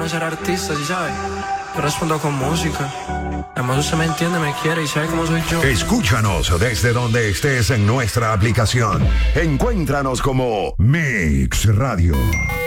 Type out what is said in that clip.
no ser artista, ¿sí sabes? Yo respondo con música. Además usted me entiende, me quiere y sabe cómo soy yo. Escúchanos desde donde estés en nuestra aplicación. Encuéntranos como Mix Radio.